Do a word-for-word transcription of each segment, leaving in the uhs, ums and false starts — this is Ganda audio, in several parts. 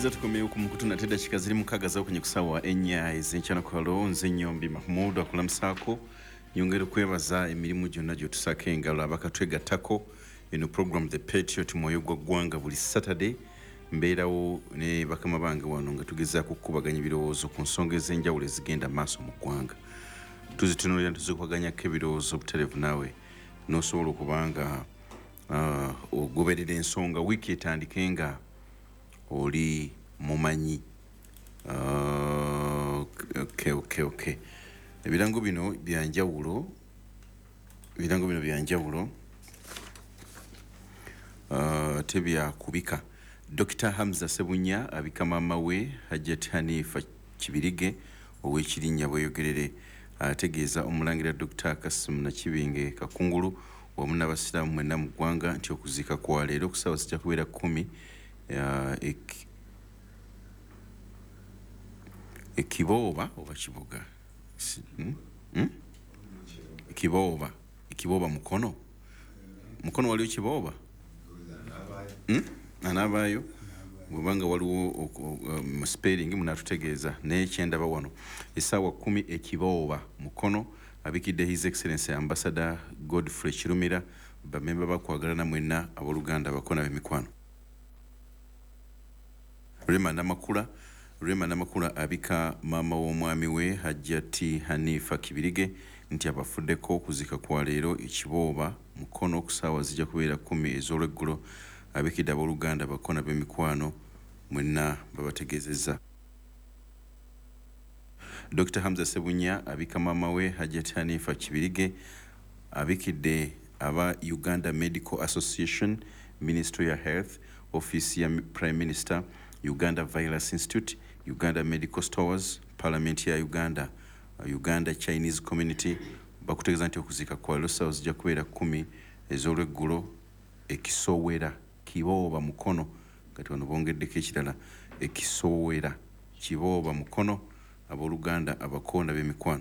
Tuliza tukomeye ku mukutu na teda kikaziri mukagaza kwenye kusawa enya ezenchana kwa lonze nyombi Mahmudu akula msako nyongero kwebaza emirimu gyonna gyo tusaka engalo abakatwega tako eno program The Patriot moyo gwa gwanga buli Saturday mbeerawo ne bakama bange wano nga tugeza kukubaganya birowoozo ku nsonga ez'enjawulo ezigenda maaso mu ggwanga tuzitunulira tuzikwaganya kebirowoozo buterevu nawe n'osobola okubanga uh, ogoberera ensonga wiiki etandike nga oli mumanyi uh, okay okay okay ebirango bino byanjawulo ebirango bino byanjawulo uh, tebya kubika Doctor Hamza Sebunya abika mama we Hajjat Hanifa Kibirige ow'ekirinnya bweyogerere ategeeza omulangira Doctor Kasim Nakibinge Kakungulu wamu n'abasiraamu mwenna mu ggwanga nti okuziika kwa leero ku ssaawa zijja kubeera kkumi ek ekibooba oba kibuga hmm? hmm? ekibooba ekibooba mukono mukono waliwo kibooba hmm? anabaayo bwebanga waliwo um, spelling munatutegeeza n'ekyendaba wano essaawa kkumi ekibooba mukono abikidde His Excellency Ambassador Godfrey Kirumira bamemba bakwagalana mwenna abooluganda bakona b'emikwano Rema Namakula Rema Namakula abika mama w'omwami we Hajjati Hanifa Kibirige nti abafuddeko okuzika kwa leero ekibooba mukono ku ssaawa zijja kubeera kkumi ez'olweggulo abikidde abooluganda bakona b'emikwano mwenna babategeezezza Doctor Hamza Sebunya abika mama we Hajjati Hanifa Kibirige abikidde aba Uganda Medical Association, Ministry of Health, Office ya Prime Minister, Uganda Virus Institute, Uganda Medical Stores, Parliament ya Uganda, Uganda Chinese Community bakutegeeza nti okuzika kwa losa zijja kubeera kkumi ez'olweggulo ekisowera kibooba mukono kati wano bongeddeko ekirala ekisowera kibooba mukono abooluganda abakonda b'emikwano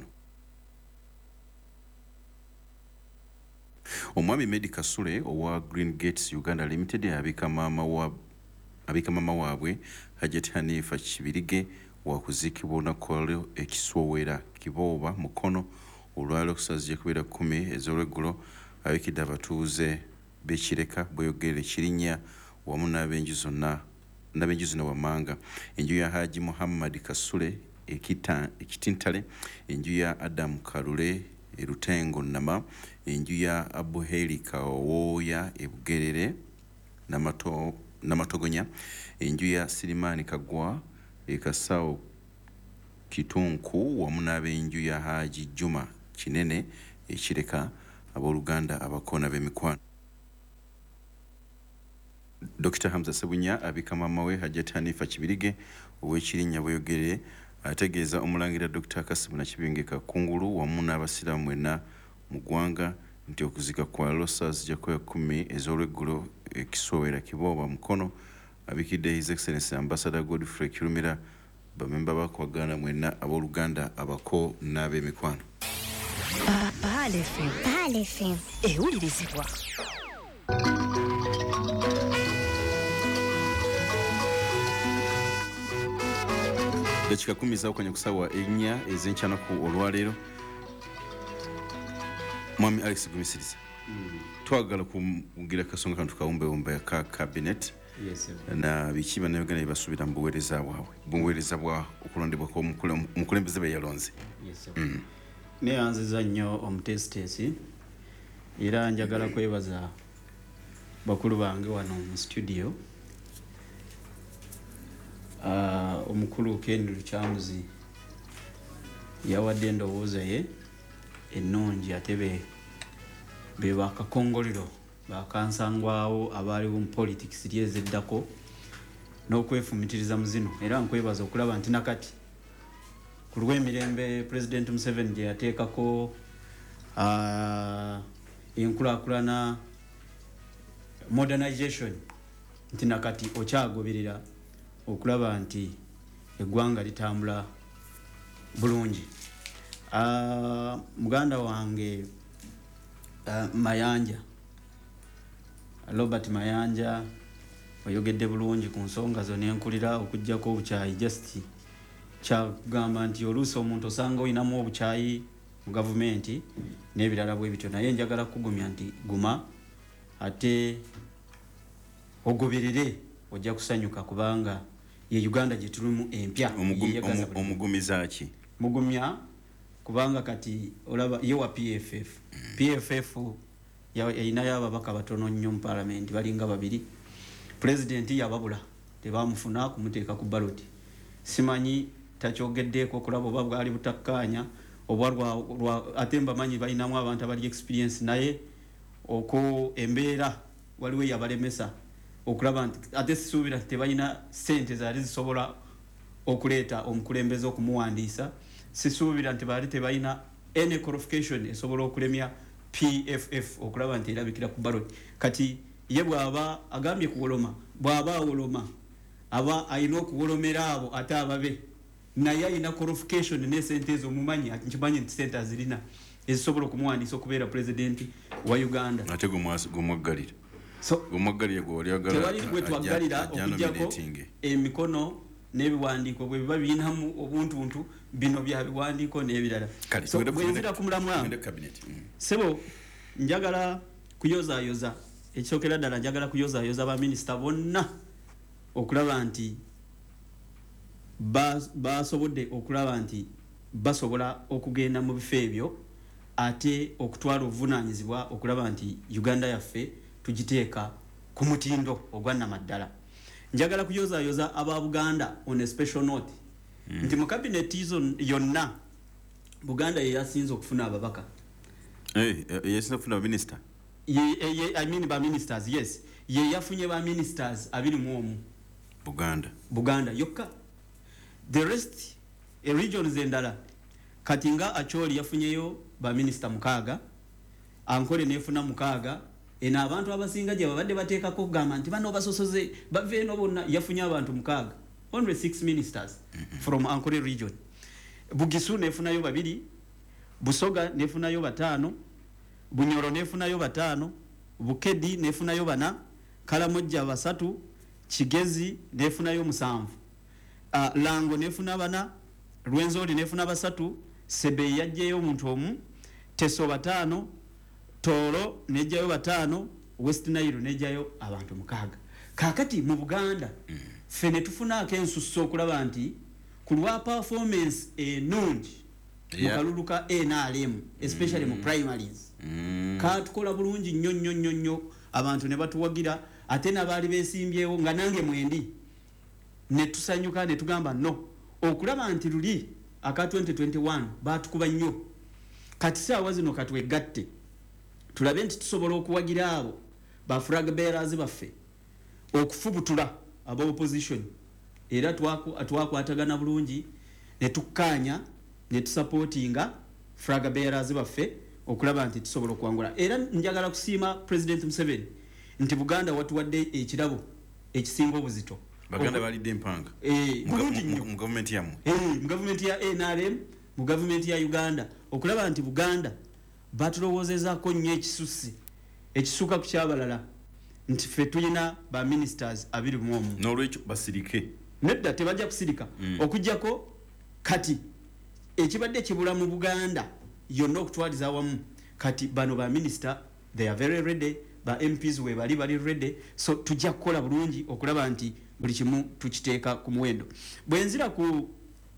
omwami Medi Kasule owa Green Gates Uganda Limited abika mama wa abika mama waabwe Hajjati Hanifa Kibirige wakuziikibwa olunaku olwo ekisowera kibooba mukono olwaliro ku zijja kubeera kkumi ez'olweggulo abikidde abatuuze b'ekireka bweyogerera ekirinnya wamu n'ab'enju zonna n'ab'enju zino wammanga enju ya Haji Muhammad Kasule ekita ekitintale enju ya Adam Kalule erutengo nama enju ya Abuheri Kawoya ebugerere namato namatogonya enju ya Sirimani Kagwa ekasawo kitunku wamu n'ab'enju ya Haji Juma Kinene ekireka abooluganda abakona b'emikwano Doctor Hamza Sebunya abika mama we Hajjati Hanifa Kibirige ow'ekirinnya bweyogerere ategeeza omulangira Doctor Kasim Nakibinge Kakungulu wamu n'abasiraamu mwenna mu ggwanga nti okuzika kwa losa zijja kubeera kkumi ez'olweggulo ekisowera kibooba mukono abikidde His Excellency Ambassador Godfrey Kirumira bamemba bakwagana mwenna abooluganda abako n'ab'emikwano Baale F M Baale F M ewulirizibwa dakika kumi zaawukanye ku ssaawa ennya ez'enkyanaku olwaleero mwami Alex Gumisiriza mm. twagala kugira kasonga kantu kawumbewumbe ka cabinet yes, na biki bannayuganda bye basuubira mu buweereza bwabwe buweereza bwa okulondebwa kw'omukulembeze be yalonze yes, mm. neyanziza nnyo omutesitesi era njagala kwebaza bakulu bange wano mu studio uh, omukulu Ken Luchambuzi yawadde endowooza ye ennungi ate be be bakakongolero bakansangwawo abaaliwo mu politics lyezeddako n'okwefumitiriza mu zino era nkwebaza okulaba nti nakati ku lw'emirembe President Museveni gye yateekako uh, enkulaakulana modernization nti nakati okyagoberera okulaba nti eggwanga litambula bulungi. Uh, muganda wange uh, Mayanja Robert Mayanja oyogedde bulungi ku nsonga zo nenkulira okujjako obukyayi just kyagamba nti oluusi omuntu osanga olinamu obukyayi mu gavumenti n'ebirala bwe bityo naye njagala kugumya nti guma ate ogoberere ojja kusanyuka kubanga ye Uganda gye tulimu empya omugumiza ki mugumya kubanga kati olaba ye wa P F F mm. P F F yayinayo ababaka batono nnyo mu parliament balinga babiri president yababula tebamufuna kumuteeka ku ballot simanyi takyogeddeeko kulaba oba bwali butakkaanya obwa lwa atemba manyi balinamu abantu abali experience naye oko embeera waliwo yabalemesa okulaba nti ate sisuubira tebalina sente zaali zisobola okuleeta omukulembeze okumuwandiisa sisuubira nti baali tebalina any qualification esobola okulemya P F F okulaba nti erabikira ku ballot kati ye bwaba agambye kuwoloma bwaba awoloma aba ayina okuwolomera abo ate ababe naye ayina qualification ne sente ezo mumanyi nkimanyi nti sente azirina ezisobola okumuwandiisa okubeera president wa Uganda ate gumwaggalira so gumwaggalira gw'olyagala tewali gwe twaggalira okujjako emikono n'ebiwandiiko bwe biba birinamu obuntuntu bino bya biwandiiko n'ebirala so bwenzira ku mulamwa sebo njagala kuyozaayoza ekisookera ddala njagala kuyozaayoza baminisita bonna okulaba nti basobodde okulaba nti basobola okugenda mu bifo ebyo ate okutwala obuvunaanyizibwa okulaba nti Uganda yaffe tugiteeka ku mutindo ogwannamaddala njagala kuyozaayoza aba Buganda on a special note mm. nti mu cabinet izo yonna Buganda ye yasinze okufuna ababaka eh hey, yasinze okufuna minister ye, ye I mean ba ministers yes ye yafunye ba ministers abiri mu omu Buganda Buganda yokka the rest a regions endala katinga Acholi yafunyeyo ba minister mukaaga ankole nefuna mukaaga ena abantu abasinga gye babadde bateekako kugamba nti bano basosoze bave eno bonna yafunye abantu mukaaga only six ministers mm-hmm. from Ankole region Bugisu nefunayo babiri Busoga nefunayo batano Bunyoro nefunayo batano Bukedi nefunayo bana Kalamojja basatu Kigezi nefunayo musanvu uh, Lango nefuna bana Rwenzori nefuna basatu Sebe yajjeyo omuntu omu Teso batano Toro nejayo batano West Nile nejayo abantu mukaaga kakati mu Buganda mm. fene tufuna akensusso okulaba nti kulwa performance enungi yeah. mukaluluka N R M especially mm. mu primaries mm. ka tukola bulungi nnyo nnyo nnyo nnyo abantu ne batuwagira ate nabali besimbyewo nga nange mwendi ne tusanyuka ne tugamba no okulaba nti luli aka twenty twenty-one batukuba nnyo kati saawa zino katwegatte tulabe nti tusobola okuwagira abo ba flag bearers baffe okufubutula aba opposition era twaku atwakwatagana bulungi ne tukkaanya ne tusupportinga flag bearers baffe okulaba nti tusobola okuwangula era njagala kusiima President Museveni nti Buganda watuwadde ekirabo ekisinga obuzito Baganda balidde empanga eh mu government yamu eh mu government ya N R M mu government ya Uganda okulaba nti Buganda batulowozezaako nnyo ekisusi ekisuka ku kyabalala nti ffe tulina ba ministers abiri mu omu n'olwekyo basirike nedda tebajja kusirika mm. okujjako kati ekibadde kibula mu Buganda yonna okutwaliza awamu kati bano ba minister they are very ready ba M Ps we bali bali ready so tujja kukola bulungi okulaba nti buli kimu tukiteeka ku muwendo bwenzira ku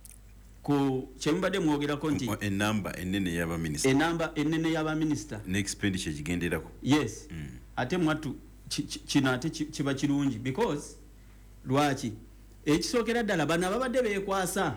ku kyembadde mwogerako nti enamba enene y'aba minister enamba enene y'aba minister ne expenditure kigenderako yes mm. ate mwatu kino ate kiba kirungi because lwaki ekisookera ddala bano ababadde beekwasa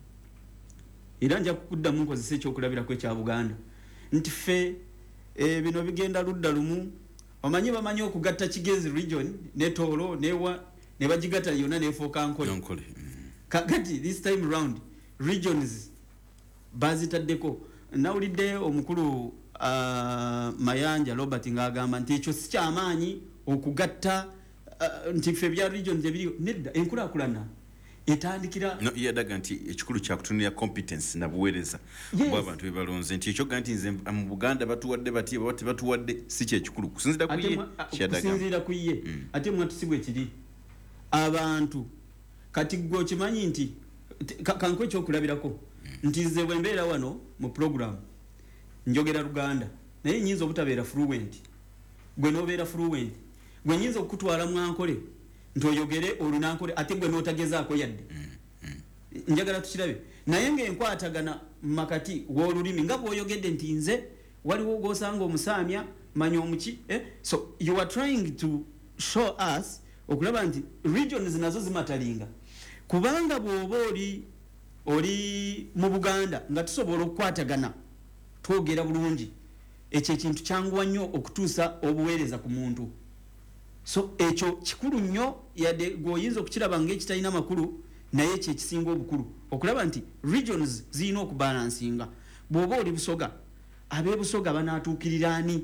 era nja kukuddamu nkozesa ekyokulabirako ekya Buganda nti ffe e, bino bigenda ludda lumu omanyi bamanyi okugatta Kigezi region ne Toro newa ne bagigatta yonna nefuuka Ankole Ankole mm. kakati this time round regions bazitaddeko nawulidde omukulu uh, Mayanja Robert ngagamba nti ekyo si kyamaanyi okugatta uh, nti ffe bya region ebiriyo nedda enkulaakulana etandikira no yadaga nti ekikulu kya kutunira competence na buweereza yes. bw'abantu bebalonze nti ekyo ganti nze mu Buganda batuwadde bati bati batuwadde si kye ekikulu kusinzira ku ye kusinzira ku ye mm. ate mwatu sibwe kiri abantu kati gwe kimanyi nti kankwe ekyokulabirako nti nze bwe mbeera wano mu program njogera Luganda naye nyinza obutabeera fluent gwe nobeera fluent gwe nyinza okutwala mwankole ntoyogere olunankole ate gwe notagezaako yadde njagala tukirabe naye ng'enkwatagana makati w'olulimi nga bw'oyogedde nti nze waliwo gosanga omusaamya manya omuki eh? So you are trying to show us okulaba nti regions nazo zimatalinga kubanga bw'oba oli oli mu Buganda nga tusobola okukwatagana twogera bulungi ekyo ekintu kyanguwa nnyo okutuusa obuweereza ku muntu so ekyo kikulu nnyo yadde gweoyinza okukiraba ng'ekitalina makulu naye ekyo ekisinga obukulu okulaba nti regions zirina okubalansinga bw'oba oli Busoga ab'e Busoga banaatuukirira ani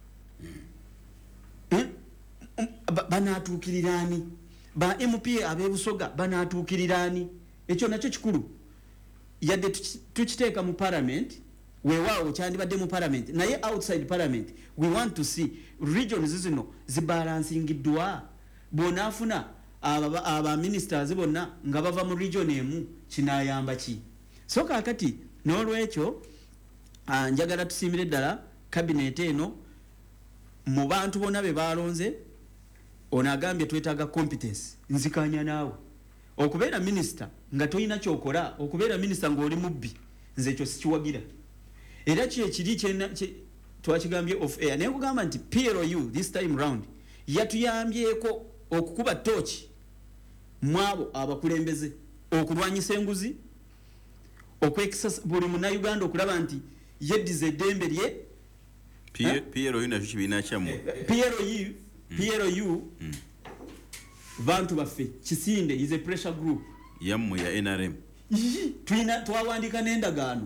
eh? banaatuukirira ani ba M P ab'e Busoga banaatuukirira ani ekyo nakyo kikulu yadde tukiteeka mu parliament weewaawo kyandibadde mu parliament naye outside parliament we want to see regions zino zibalansingiddwa bw'onaafuna aba aba ministers bonna nga bava mu region emu kinayamba ki so kakati n'olwekyo uh, njagala tusiimire ddala cabinet eno mu bantu bonna be balonze ono agambye twetaaga competence nzikanya naawe okubeera minister nga toyina kyokola okubeera minister ng'oli mubbi nze ekyo sikiwagira era kye kiri kyena twakigambye off air naye kugamba nti P L U this time round yatuyambyeko okukuba tochi mwabo abakulembeze okulwanyisa enguzi okwekisa buli munayuganda okulaba nti yeddiza eddembe lye P L U nakyo kibiina kyammwe P L U P L U bantu baffe Kisinde is a pressure group yammwe ya N R M tuyina twawandika n'endagaano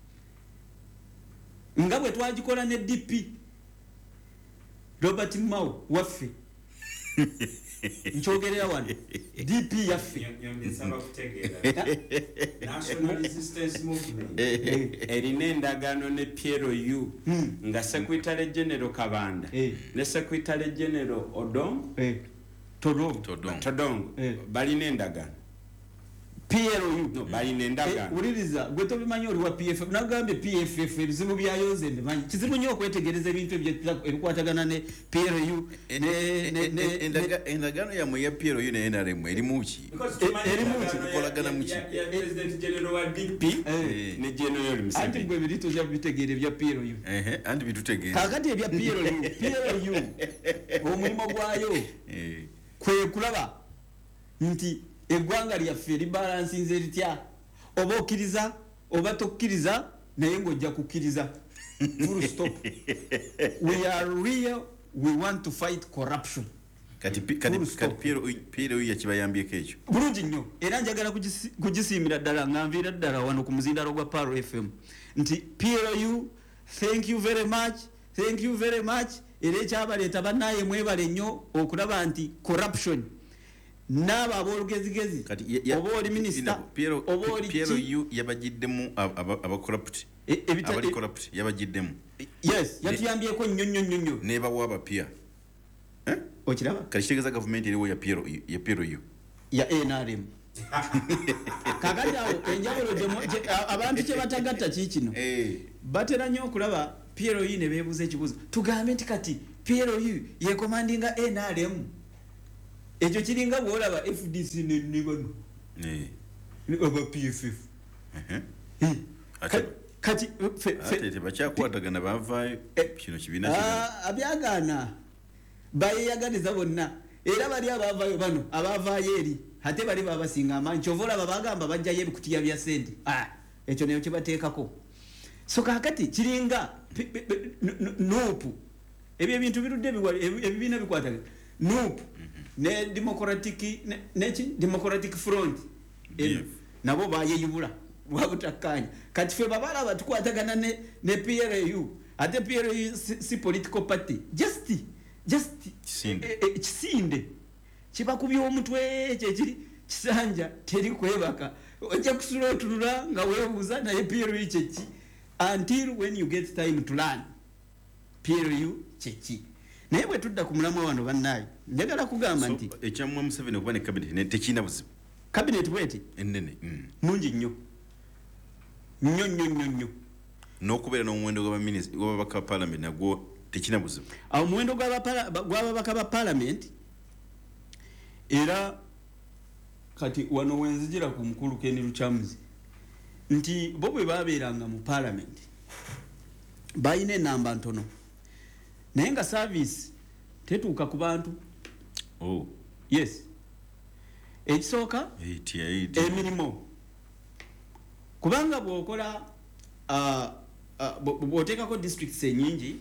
nga bwe twagikola ne D P Robert Mao waffe nchogerera wano D P yaffe National Resistance Movement erina endagaano ne P L U nga Secretary General Kabanda ne Secretary General Odong Todong Todong Todong balina endagaano P L U no balina endagaano uliriza gwe tobimanyi oli wa P F F nagambye P F F ebizibu byayonze mbimanyi kizibu nnyo okwetegereza ebintu ebikwatagana ne P L U endagaano yammwe ya P L U ne N R M erimu ki erimu ki mukolagana mu ki President General wa D P ne General Museveni anti gwe biri tujja bitegeera ebya P L U ehe anti bitutegeeza kakati ebya P L U P L U omulimu gwayo kwe kulaba nti eggwanga lyaffe libalansinze litya oba okkiriza oba tokkiriza naye ng'ojja kukkiriza full stop we are real we want to fight corruption kati kati P L U yakibayambyeko ekyo bulungi nnyo era njagala kugisiimira ddala ng'anviira ddala wano ku muzindalo gwa Paro F M nti P L U thank you very much thank you very much era ekyabaleeta bannaye mwebale nnyo okulaba nti corruption naba abolugezigezi oba oli minisita oba oli P L U yabagiddemu aba corrupt abali corrupt yabagiddemu yes yatuyambyeko nnyo nnyo nnyo nnyo nebawa abapya eh okiraba kati kitegeeza gavumenti eriwo ya P L U ya N R M kakati awo enjawulo abantu kye batagatta kiikino batera nnyo okulaba P L U ne beebuuza ekibuuzo tugambe nti kati P L U yekomandinga N R M ekyo kiringa bwolaba F D C ne bano aba P F F kati ate bakyakwatagana bavaayo kino kibiina kino abyagaana bayeyaganiza bonna era bali abavaayo bano abavaayo eri ate bali babasinga amaanyi kyova olaba bagamba bajjayo ebikutiya bya sente ekyo nayo kibateekako so kakati kiringa nuupu ebyo ebintu birudde ebibiina bikwatagana nuupu ne democratic ne nechi democratic front nabo bayeyubula wabutakanya kati fe babala batukwatagana ne ne P L U ate P L U si, si political party just just kisinde kiba kubya omutwe ekyo kiri kisanja teri kwebaka ojja kusula otulula nga weebuuza naye P L U kyeki until when you get time to learn P L U kyeki naye bwe tudda ku mulamwa wano bannaye njagala kugamba nti ekyamwa Museveni okuba ne cabinet tekina buzibu cabinet bweti ennene nungi nnyo nnyo nnyo nnyo nnyo n'okubeera n'omuwendo gw'ababaka ba parliament nagwo tekina buzibu awo omuwendo gw'ababaka ba parliament era kati wano wenzijira ku mukulu Ken Luchamuzi nti bo bwe babeeranga mu parliament bayina enamba ntono naye nga service tetuuka ku bantu. Oh. Yes. Ekisooka emirimu kubanga bw'okola bw'oteekako districts ennyingi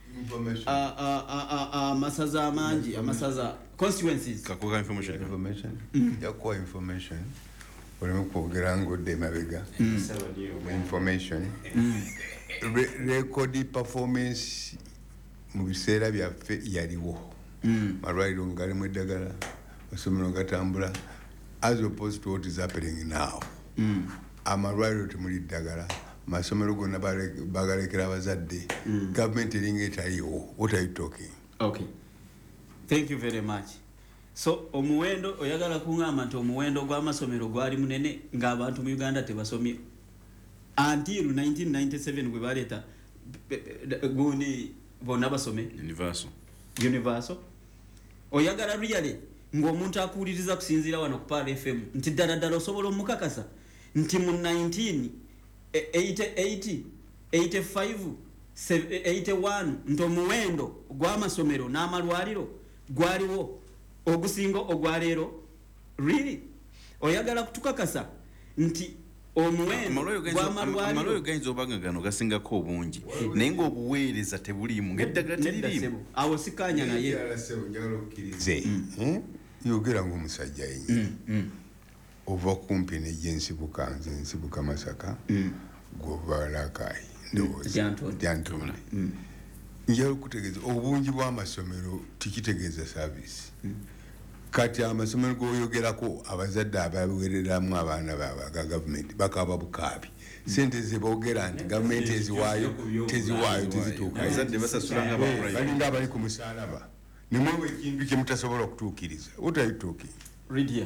amasaza amangi amasaza constituencies kakoka information information yakuwa information oleme kwogera ngodde emabega information record performance mu biseera byaffe yaliwo malwaliro ngalimu eddagala masomero gatambula as opposed to what is happening now. Amalwaliro temuli ddagala masomero gonna bagalekera abazadde government eringa etaliwo. What are you talking? Okay, thank you very much. So omuwendo oyagala kungamba nti omuwendo gw'amasomero gwali munene ng'abantu mu Uganda tebasomye until nineteen ninety-seven bwe baleeta gundi bonna basome universal universal. Oyagala really ng'omuntu akuwuliriza kusinziira wano ku Pala F M nti ddala ddala osobola omukakasa nti mu nineteen eighty, eighty-five, eighty-one nti omuwendo gw'amasomero n'amalwaliro gwaliwo ogusinga ogwaleero really? Oyagala kutukakasa nti omuwendo gw'amalwaliro gayinza obanga gano gasingako obungi naye ng'obuweereza tebuliimu ng'eddagala teririimu awo sikanya naye yogera ng'omusajja yennyini ova kumpi n'egyensibuka nze nsibuka Masaka gw'ova Lakayi Jantonde njala okutegeeza obungi bw'amasomero tikitegeeza service. Kati amasomero g'oyogerako abazadde abawereramu abaana baabwe aga gavumenti bakaba bukaabi sente ze boogera nti gavumenti eziwaayo teziwaayo tezituuka abazadde basasula nga balinga abali ku musaalaba ne mwewe ekintu kye mutasobola okutuukiriza. What are you talking? Lydia.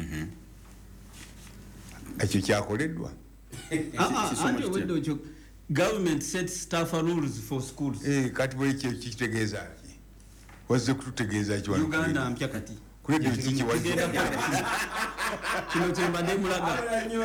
Ekyo kyakoleddwa. Anti obwedde okyo government sets staff rules for schools. Eh, kati bwe ekyo kitegeeza ki? Wazze kututegeeza ki wano Uganda mpya kati kuledde kiki wazze kino kyembadde mulaga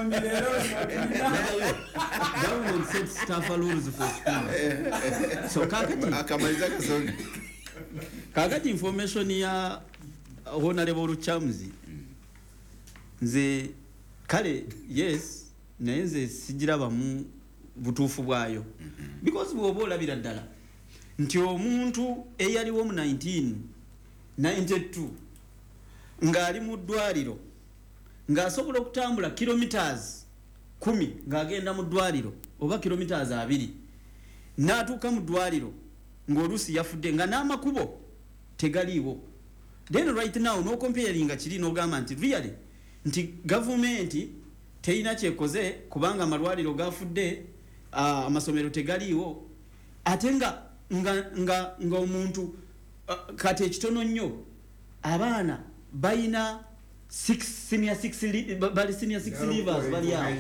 government sets staff rules for schools. So kakati akamaliza kasonga kakati information ya Honorable Luchamuzi nze kale yes naye nze sigiraba mu butuufu bwayo because bw'oba olabira ddala nti omuntu eyaliwo mu nineteen ninety-two ng'ali mu ddwaliro ng'asobola okutambula kilometers kumi ng'agenda mu ddwaliro oba kilometers abiri n'atuuka mu ddwaliro ng'oluusi yafudde nga n'amakubo tegaliiwo. Then right now no comparing nga kiri n'ogamba nti really nti gavumenti teyina kyekoze kubanga amalwaliro gafudde amasomero tegaliiwo ate nga nga nga ng'omuntu uh, kati ekitono nnyo abaana bayina six senior six bali senior six leavers bali awo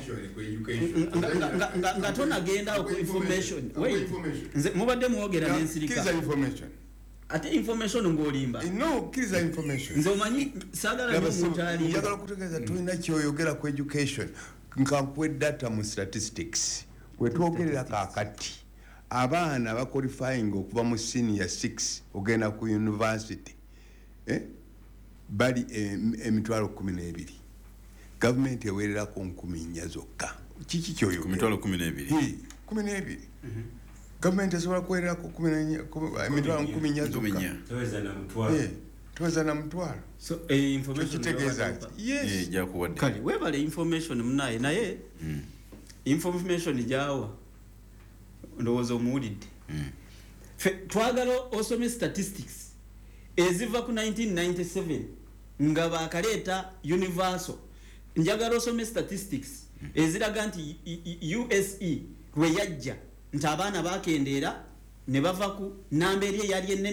nga tonagenda ku information wait nze mubadde mwogera n'ensirika information ate information ng'olimba no kiriza information nze omanyi saagala n'omuntu alimba njagala kutegeeza tulina kyoyogera ku education nkankwe data mu statistics wetwogerera kaakati abaana baqualifying okuva mu senior six ogenda ku university eh? bali emitwalo kumi n'ebiri gavumenti eweererako nkumi nnya zokka. Kiki kyoyogera emitwalo kumi n'ebiri kumi n'ebiri gavumenti esobola kuweererako emitwalo nkumi nnya zokka toweza na mutwalo. So eh, information kitegeeza yes jakuwadde kale webale information munaye naye information jawa ndowooza omuwulidde twagala osome statistics eziva ku nineteen ninety-seven nga bakaleeta universal. Njagala osome statistics eziraga nti U S E lwe yajja nti abaana bakendeera ne bava ku namba eri eyali ennene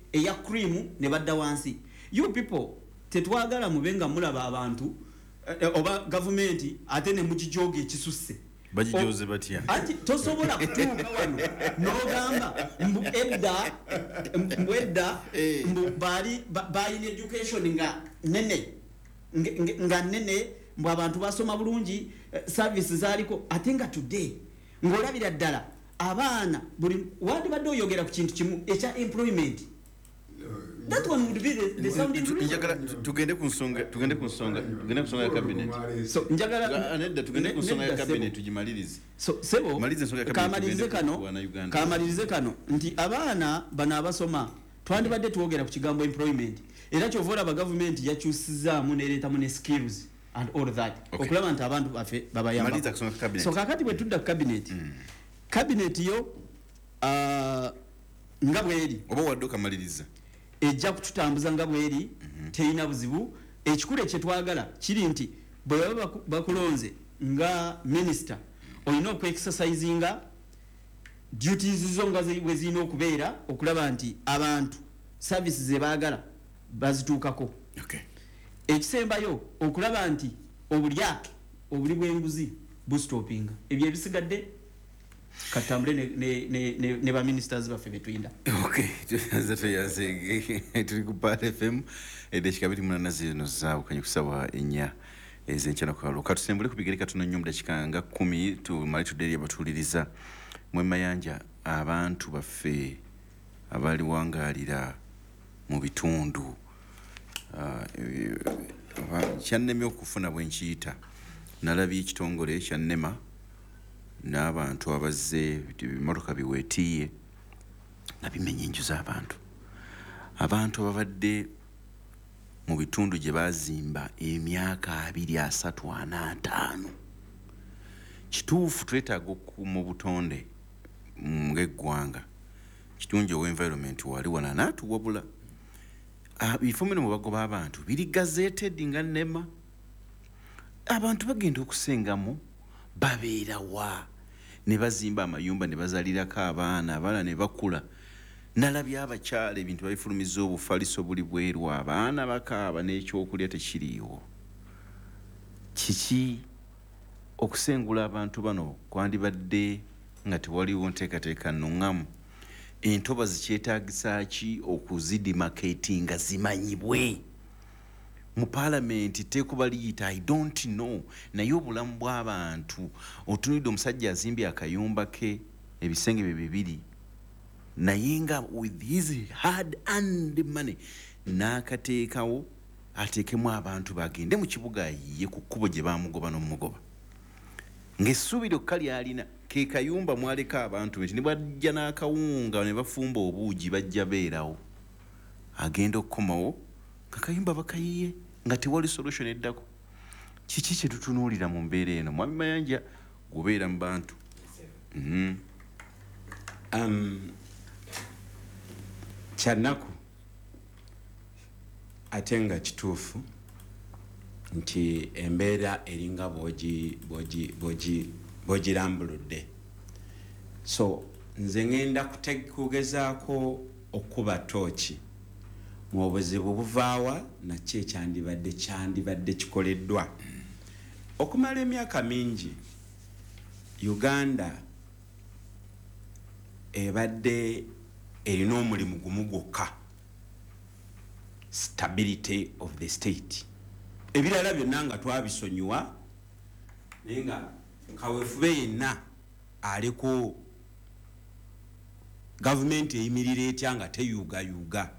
eya cream ne badda wansi. You people tetwagala mubenga mulaba abantu eh, oba government ate ne mukijoge ekisusse. Bajijoze batya. Ati tosobola kutuuka wano n'ogamba mbu edda mbu edda mbu bali bayina education nga nene nga nene mbu abantu basoma bulungi service zaliko ate nga today ng'olabira ddala abaana buli wadi badde oyogera ku kintu kimu ekya employment. That one would be the, the sounding njagala tugende ku nsonga tugende ku nsonga tugende ku nsonga ya cabinet. So njagala anedda tugende ku nsonga ya cabinet tugimalirize. So sebo malirize nsonga ya cabinet kamalirize kano kamalirize kano nti abaana bana abasoma twandibadde tuwogera ku kigambo employment era kyovola ba government yakyusizaamu nereetamu ne skills and all that. Okay. Okulaba nti abantu baffe babayamba. Maliriza kusonga ku cabinet. So kakati bwe tudda ku cabinet mm. cabinet yo uh, nga bweri oba wadde kamaliriza ejja kututambuza nga bweri mm-hmm. Teina buzibu ekikule kye twagala kiri nti bwe baba bakulonze nga minister olina okwekisasayizinga duties zo nga bwe zirina okubeera okulaba nti abantu services ze baagala bazituukako. Okay. Ekisembayo okulaba nti obulyake obuli bw'enguzi bustopinga ebyo ebisigadde katambule ne ne ne, ne, ne ba ministers baffe betuyinda. Okay, tuyaze tuyaze tuli ku P A L F M edekikabiri munana zino zaawo kanye kusaba enya ezenchana kwa lo katusembule kubigereka tuna nyumba dakikanga kumi tu mali tuderi abatuliriza mwema yanja abantu baffe abali wangalira mu bitundu uh, kyanneme okufuna bwenkiyita nalabye ekitongole kyannema n'abantu abazze ebimotoka biweetiye nga bimenya enju z'abantu abantu babadde mu bitundu gye bazimba emyaka abiri asatu ana ataano. Kituufu twetaaga okukuuma obutonde ng'eggwanga kitungi ow'environment wali wana naatuwabula bifo bino mu bagoba abantu biri gazeted nga nnema abantu bagenda okusengamu babeera wa ne bazimba amayumba ne bazalirako abaana abaana ne bakula. Nalabye abakyala ebintu babifulumiza obufaliso buli bweru abaana bakaaba n'ekyokulya tekiriiwo. Kiki okusengula abantu bano kwandibadde nga tewaliwo nteekateeka nnuŋŋamu entoba zikyetaagisa ki okuzidimaketinga zimanyibwe mu parliament tekuba liyita I don't know naye obulamu bw'abantu otunidde omusajja azimbye akayumba ke ebisenge bye bibiri naye nga with his hard earned money n'akateekawo ateekemu abantu bagende mu kibuga ye ku kkubo gye bamugoba n'omugoba ng'essuubi lyokka lyalina ke kayumba mwaleka abantu nti ne bajja n'akawunga ne bafumba obuugi bajja beerawo agenda okukomawo nga kayumba bakayiye nga tewali solution eddako. Kiki kye tutunuulira mu mbeera eno mwami Mayanja gubeera mu bantu? mm-hmm. um, kyanaku ate nga kituufu nti embeera eringa bwogi bwogi bwogi bwogirambuludde. So nze ngenda kugezaako okuba tooki mu obuzibu buvaawa nakyo ekyandibadde kyandibadde kikoleddwa okumala emyaka mingi. Uganda ebadde erina omulimu gumu gwokka, stability of the state. Ebirala byonna nga twabisonyiwa naye nga kaweefube yenna ali ku gavumenti eyimirira etya nga teyugayuga.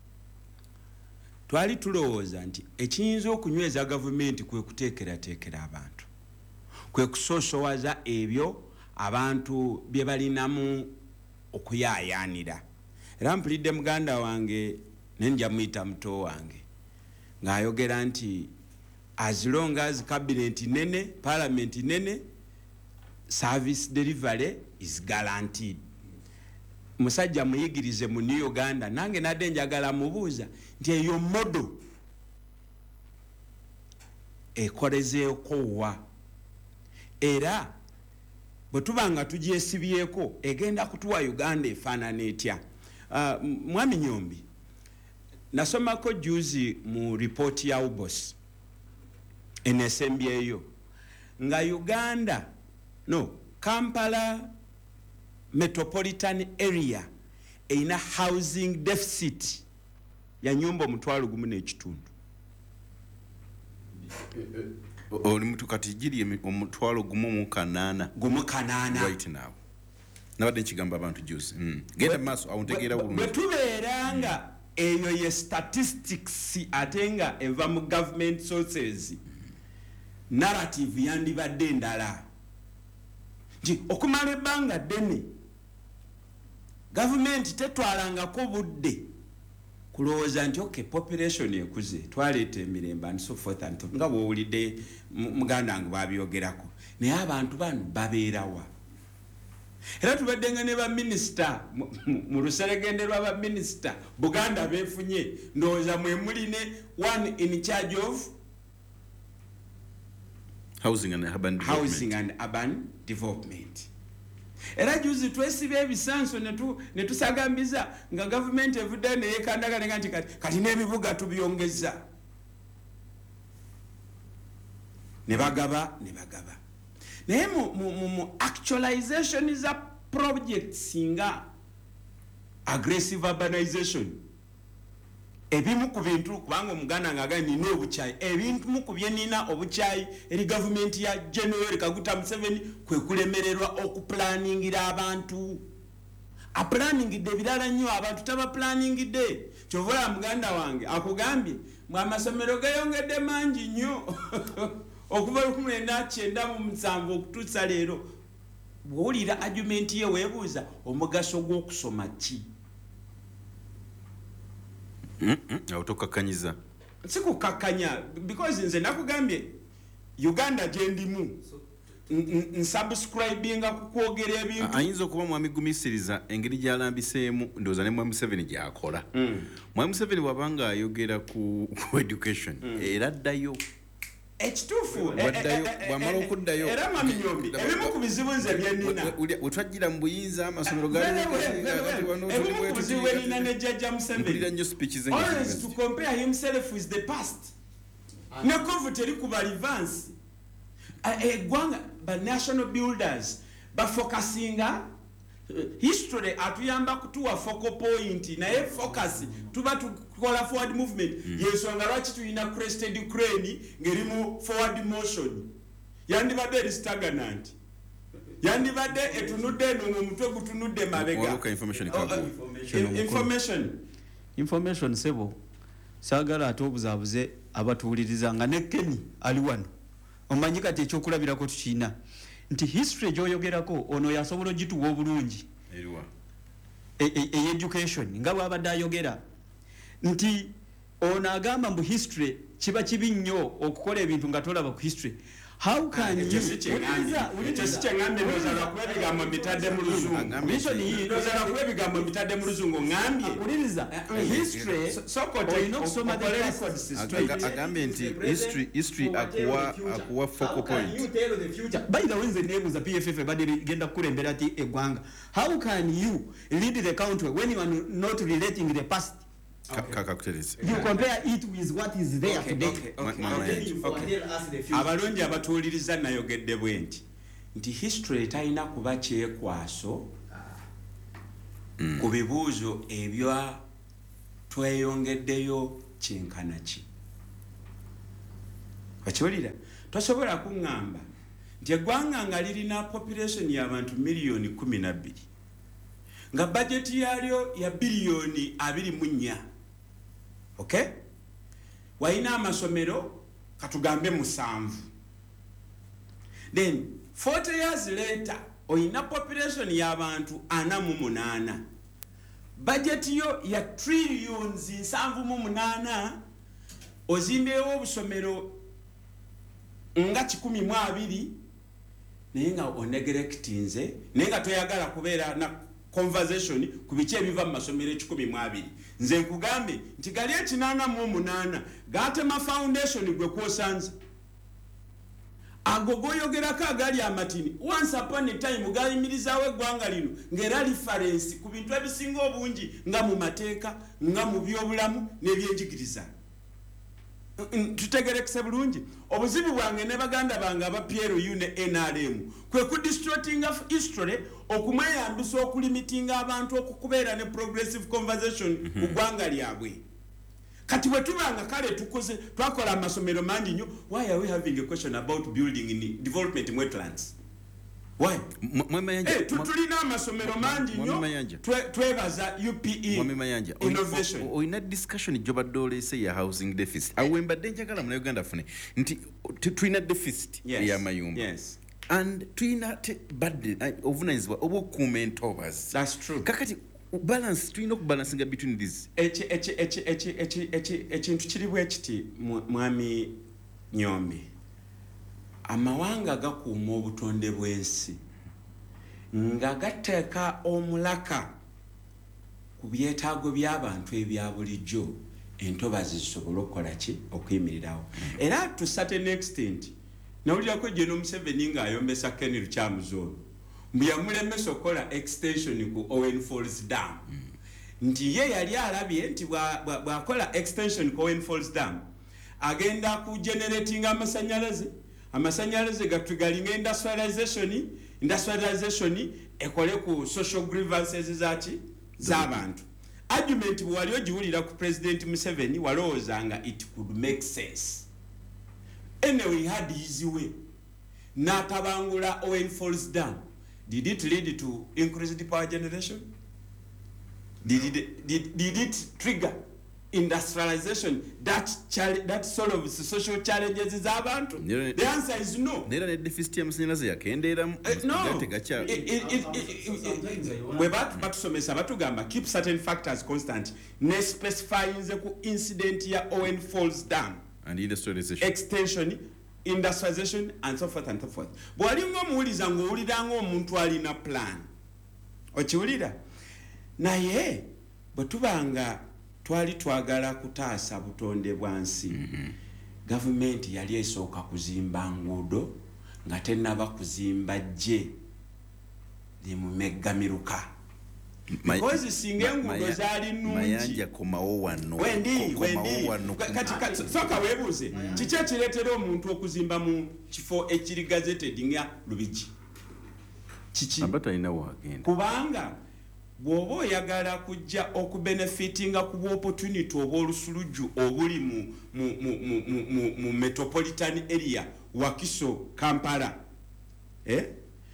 Twali tulowooza nti ekiyinza okunyweza gavumenti kwe kuteekerateekera abantu, kwe kusoosowaza ebyo abantu bye balinamu okuyaayaanira. Era mpulidde muganda wange nenja muyita muto wange ng'ayogera nti as long as cabinet nene, parliament nene, service delivery is guaranteed. Musajja muyigirize mu New Uganda nange nadde njagala mubuuza nti eyo modo ekolezeeko wa era bwe tuba nga tugyesibyeko egenda kutuwa Uganda efaanana etya. Uh, mwami Nyombi nasomako juzi mu report ya ubos N S M B eyo nga Uganda no Kampala metropolitan area eina housing deficit ya nyumba omutwalo gumu n'ekitundu. oli mtu kati giri omutwalo gumu mu kanaana gumu kanaana right now nabadde nkigamba abantu juzi mm. genda maaso awuntegeera bulungi bwe tubeera nga eyo ye statistics ate nga eva mu government sources narrative yandibadde endala nti okumala ebbanga ddene gavumenti tetwalangako budde kulowooza nti okay population ekuze twaleeta emirembe and so forth and nga bwowulidde muganda wange babyogerako naye abantu bano babeerawa era tubadde nga ne baminisita mu luseregende lwa baminisita Buganda beefunye ndowooza mwe muli ne one in charge of housing and urban development, housing and urban development. Era juzi twesibe ebisanso ne tusagambiza nga government evudde ne yekandagala nga nti kati kati n'ebibuga tubyongeza ne bagaba ne bagaba naye mu, mu, mu actualization za projects nga aggressive urbanization ebimu ku bintu kubanga omuganda nga agani nina obukyayi ebintu mu ku bye nina obukyayi eri gavumenti ya General Kaguta Museveni kwe kulemererwa okuplaningira abantu aplaningidde ebirala nnyo abantu taba planingidde kyovola muganda wange akugambye mwe amasomero gayongedde mangi nnyo okuva lukumi lwenda kyenda mu musanvu okutuusa leero bw'owulira argument ye weebuuza omugaso gw'okusoma ki autokakanyiza sikukakanya because nze nakugambye Uganda gyendimu nsubscribinga kukwogera ebintu ayinza okuba mwami gumisiriza engeri gyalambiseemu ndowooza ne mwami Museveni gyakola mwami Museveni wabanga ayogera ku education era addayo ekituufu bwamala okuddayo era mwami Nyombi ebimu ku bizibu nze byenina wetwajjira mu buyinza amasomero ebimu ku bizibu byenina ne jjajja Museveni nnyo speeches always to compare himself with the past ne kovu teri kuba advance eggwanga ba national builders bafocusinga history atuyamba kutuwa focal point naye focus tuba tukola forward movement yensonga lwaki tulina crested Ukraine ngerimu forward motion yandibadde eri stagnant yandibadde etunudde eno mu mutwe gutunudde mabega information information sebo saagala ate obuzaabuze abatuwuliriza nga ne Keni ali wano omanyi kati ekyokulabirako tukina nti history gyoyogerako ono yasobola ogituwa obulungi e-education nga bwabadde ayogera nti ono agamba mbu history kiba kibi nnyo okukola ebintu nga tolaba ku history. How can you just chengambe nozala kwebigambo mitadde mu luzungu mission hii nozala kwebigambo mitadde mu luzungu ngambye uliriza history sokote inokusoma the records agambe nti history history akuwa akuwa focal point you tell the future by the way the name is the P F F badi genda kulembera ati egwanga. How can you lead the country when you are not relating the past? Okay. You compare it with what is there okay, today. Okay, okay, okay. Okay. Abalonji abatuuliriza nayogedde bwe nti nti history talina kuba kyekwaso mm. ku bibuuzo ebyo tweyongeddeyo kyenkana ki. Okiwulira tosobola kuŋŋamba nti eggwanga nga lirina population y'abantu miliyoni kumi na bbiri nga budget yalyo ya biliyoni abiri mu nnya. Okay? Waina amasomero katugambe musanvu. Then forty years later oina population y'abantu ana mu munana. Budget yo ya trillions nsanvu mu munana ozimbeewo obusomero nga kikumi mu abiri naye nga onegerectinze naye nga toyagala kubeera na conversation ku bice ebiva mu masomero ekikumi mu abiri. Nze nkugambe nti gali ekinaana mu omunaana gatema foundation gwe kwosanze ago goyogerako agali amatini once upon a time gayimirizawo eggwanga lino ng'era reference ku bintu ebisinga obungi nga mu mateeka nga mu byobulamu n'ebyenjigiriza. Tutegerekese bulungi obuzibu bwange ne baganda bange aba P L U ne N R M kwe ku distorting of history okumweyambisa okulimitinga abantu okukubeera ne progressive conversation ku ggwanga lyabwe. Kati bwe tubanga kale tukoze twakola amasomero mangi nnyo. Why are we having a question about building in development in wetlands? Why? Hey, tutulina amasomero mangi nnyo twebaza U P E innovation. Oyina discussion gyobadde oleese ya housing deficit awo mbadde njagala muna Uganda fune nti tulina deficit y'amayumba. Yes. And tulina badde obuvunanyizibwa obw'okukuuma entobazi. That's true. Kakati balance tulina okubalansinga between these. Ekintu kiri bwe kiti mwami Nyombe. Amawanga gakuuma obutonde bw'ensi nga gateeka omulaka ku byetaago by'abantu ebya bulijjo entobazi zisobole okukola ki okuyimirirawo. Era to certain extent nawulirako General Museveni ng'ayombesa Ken Lukyamuzo mbu yamulemesa okukola extension ku Owen Falls Dam nti ye yali alabye nti bw'akola extension ku Owen Falls Dam agenda ku generating amasanyalaze amasanyalaze gatugalinga industrialization industrialization ekole ku social grievances zaki z'abantu. Argument bwali ogiwulira ku President Museveni walowoozanga it could make sense. Anyway, he had his way. Natabangula Owen Falls Dam. Did it lead to increased power generation? Did it, did, did it trigger industrialization that that solves the social challenges is abantu? The answer is no. Nera ne deficit y'amasanyalaze yakendeera no. We bat batusomesa batugamba keep certain factors constant ne specifying ku incident ya Owen Falls Dam and industrialization extension industrialization and so forth and so forth. Bwali ngomuwuliza ng'owulira ng'omuntu alina plan okiwulira naye bwe tubanga twali twagala kutaasa butonde bwansi mm-hmm. Government yali esooka kuzimba nguudo nga tennaba kuzimba gye limumegamiruka because singa enguudo zaali nnungi mayanja komawo wano wendi wendi kati soka weebuuze kiki ekireetera omuntu okuzimba mu kifo ekiri gazetted nga Lubigi kiki abatalina wagenda kubanga bw'oba oyagala kujja okubenefitinga ku opportunity oba olusulujju obuli mu, mu, mu, mu, mu, mu, mu metropolitan area Wakiso Kampala eh?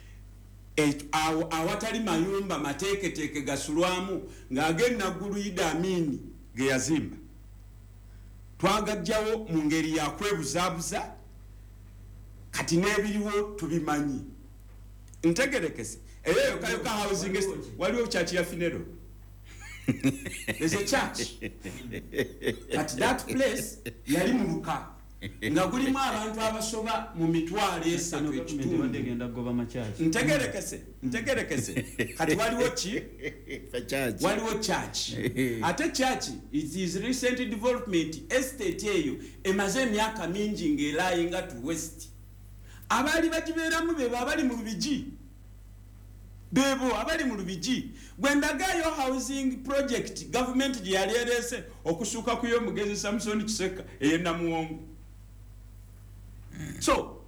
Awatali mayumba mateeketeeke gasulwamu ng'agenda ggulu Idi Amin ge yazimba twagajjawo mu ngeri ya kwebuzaabuza kati n'ebiriwo tubimanyi ntegerekese eyo kayoka housing waliwo church ya Finero. There's a church at that place yali muluka nga gulimu abantu abasoba mu mitwalo esatu ekitundu ntegerekese ntegerekese kati waliwo ki waliwo church ate church it is recent development estate eyo emaze emyaka mingi ng'erayinga to west abali bagibeeramu be babali mu Lubigi bebo abali mu Lubigi gwendagayo housing project government gye yali erese okusuka ku yo mugezi Samson Kiseka eyenda muwongo. So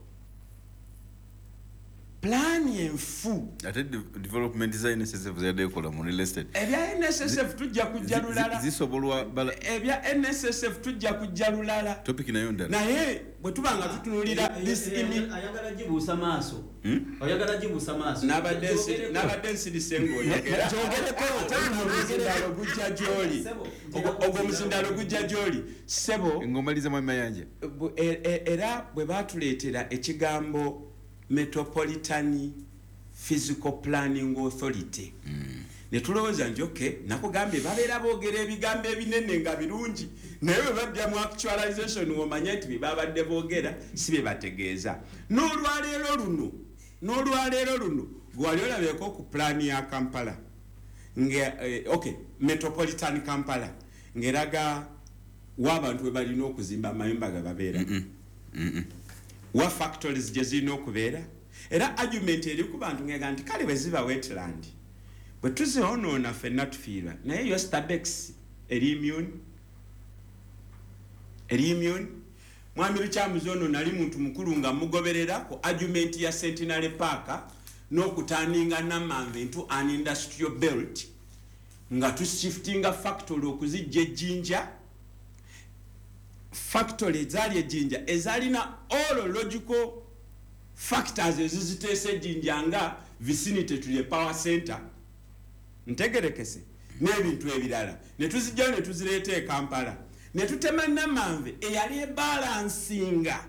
plan yenfu ate development za N S S F zade kola mu real estate ebya N S S F tujja kujja lulala zisobolwa ebya N S S F tujja kujja lulala topic nayo ndala naye bwe tubanga tutunulira this imi ayagala jibusa maaso oyagala jibusa maaso nabadensi nabadensi lisengo yogera jogereko tamuzindalo gujja joli ogo muzindalo gujja joli sebo ngomaliza mama yanje era bwe batuletera ekigambo Metropolitan Physical Planning Authority mm. ne tulowooza nti okay nakugambye babeera boogera ebigambo ebinene nga birungi naye bwe badda mu actualization womanya nti bye babadde boogera si bye bategeeza n'olwaleero luno n'olwaleero luno gwali olabyeko ku plan ya Kampala nga eh, okay Metropolitan Kampala ngeraga w'abantu we balina okuzimba amayumba ga babeera mm -mm. Mm -mm. wa factories gye zirina okubeera era argument eri ku bantu ngega nti kale bwe ziba wetland bwe tuzihonoona ffenna tufiirwa naye yo Starbex eri immune eri immune mwami Lukyamuzi ono nali muntu mukulu nga mugoberera ku argument ya Centenary Park n'okutandinga Namanve into an industrial belt nga tushiftinga factory okuzijja Jinja factory ezali ejinja ezalina all logical factors eziziteese Jinja nga vicinity to the power center ntegerekese n'ebintu ebirala ne tuzijja ne tuzireeta e Kampala ne tutema Namanve eyali ebalansinga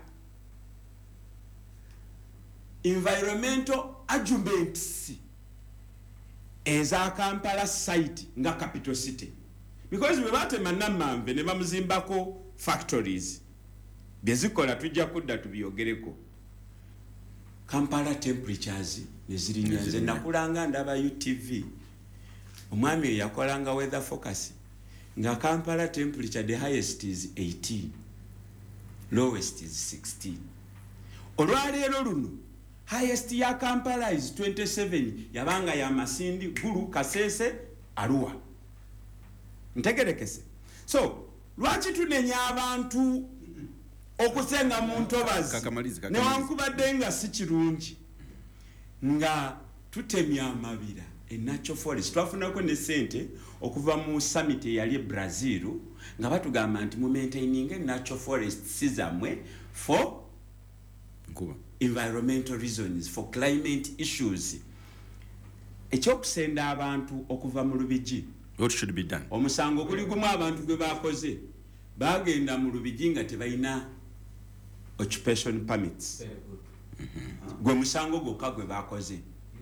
environmental arguments eza Kampala site nga capital city because we batema Namanve ne bamuzimbako factories byezikola tujja kudda tubyogereko Kampala temperatures neziri nyanze nakulanga ndaba U T V omwami yakolanga weather focus nga Kampala temperature the highest is eighteen lowest is sixteen olwaleero luno highest ya Kampala is twenty-seven yabanga ya Masindi Gulu Kasese Arua ntegerekese so lwaki tunenya abantu okusenga mu ntobazi newankubadde nga si kirungi nga tutemya amabira e natural forest twafunako ne sente okuva mu summit yali Brazil nga batugamba nti mu maintaining natural forest sizamwe for Nkuba. environmental reasons for climate issues ekyokusenda abantu okuva mu Lubigi what should be done omusango kuli gumu abantu gwe bakoze bagenda mu Lubigi nga tebalina occupation permits mm-hmm. gwe musango gwokka gwe bakoze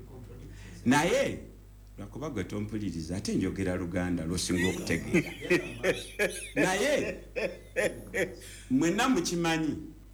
naye lwakuba gwe tompuliriza ate njogera Luganda lwosinga okutegeera naye mwenna mukimanyi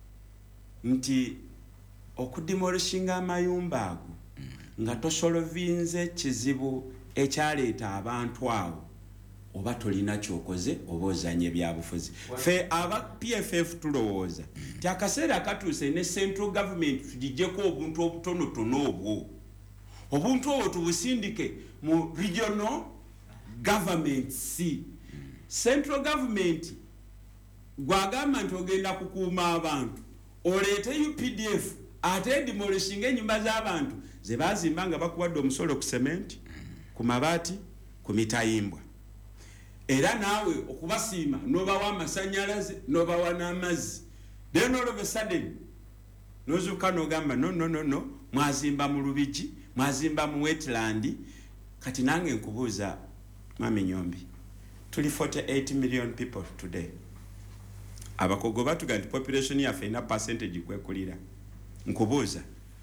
nti okudemolishinga amayumba ago nga tosolovinze kizibu ekyaleeta abantu awo oba tolina kyokoze oba ozanye byabufuzi fe aba P F F tulowooza ti akaseera akatuuse ne central government tugijjeko obuntu obutonotono obwo obuntu obwo tubusindike mu regional government si central government gwagamba nti ogenda kukuuma abantu oleete U P D F ate demolishinga ennyumba z'abantu ze bazimba nga bakuwadde omusolo ku cement ku mabaati ku mitayimbwa era naawe okubasiima n'obawa amasanyalaze n'obawa n'amazzi then all of a sudden nozuuka n'ogamba no no no no mwazimba mu Lubigi mwazimba mu wetland kati nange nkubuuza Mami Nyombi tuli forty-eight million people today abakogo batuga nti population yaffe ina percentage kwekulira nkubuuza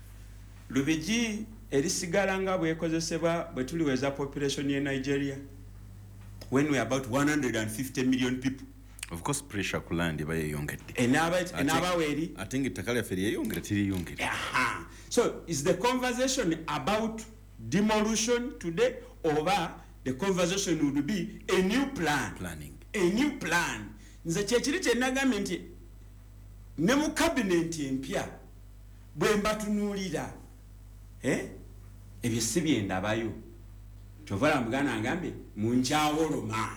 Lubigi erisigala nga bwekozesebwa bwe tuliweza population ye Nigeria when we are about one hundred fifty million people of course pressure ku land baye yongedde enaba enaba weri atinga takale aferi yongere tiri yongere aha so is the conversation about demolition today or the conversation would be a new plan planning a new plan nze kyekiri kye nagambye nti ne mu cabinet empya bwe mbatunuulira eh ebyo si byendabayo tovala mugana ngambye munkyawoloma